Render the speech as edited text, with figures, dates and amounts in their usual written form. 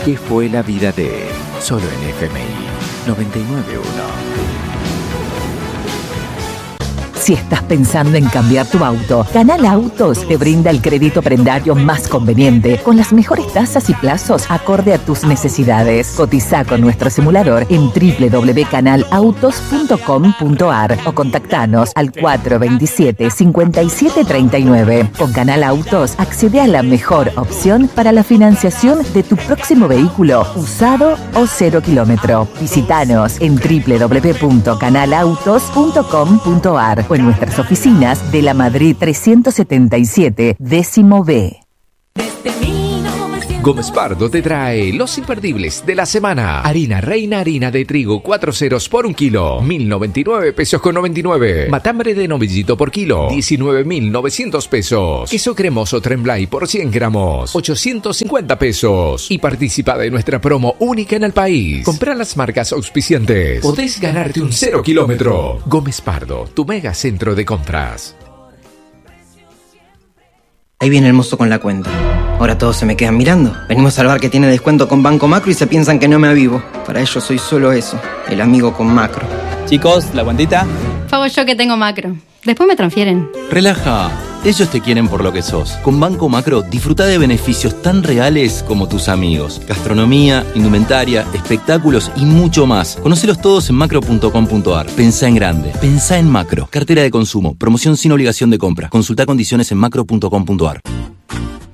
¿Qué fue la vida de? Solo en FMI 99.1. Si estás pensando en cambiar tu auto, Canal Autos te brinda el crédito prendario más conveniente, con las mejores tasas y plazos acorde a tus necesidades. Cotiza con nuestro simulador en www.canalautos.com.ar o contactanos al 427-5739. Con Canal Autos accede a la mejor opción para la financiación de tu próximo vehículo, usado o 0 kilómetro. Visítanos en www.canalautos.com.ar o en nuestras oficinas de la Madrid 377, décimo B. Gómez Pardo te trae los imperdibles de la semana. Harina Reina, harina de trigo 4 ceros por 1 kilo, 1.099 pesos con 99. Matambre de novillito por kilo, 19.900 pesos. Queso cremoso Tremblay por 100 gramos, 850 pesos. Y participa de nuestra promo única en el país. Comprá las marcas auspiciantes. Podés ganarte un 0 kilómetro. Gómez Pardo, tu mega centro de compras. Ahí viene el mozo con la cuenta. Ahora todos se me quedan mirando. Venimos al bar que tiene descuento con Banco Macro y se piensan que no me avivo. Para ellos soy solo eso, el amigo con Macro. Chicos, ¿la cuentita? Pago yo que tengo Macro. Después me transfieren. Relaja. Ellos te quieren por lo que sos. Con Banco Macro, disfruta de beneficios tan reales como tus amigos. Gastronomía, indumentaria, espectáculos y mucho más. Conocelos todos en macro.com.ar. Pensá en grande. Pensá en Macro. Cartera de consumo. Promoción sin obligación de compra. Consulta condiciones en macro.com.ar.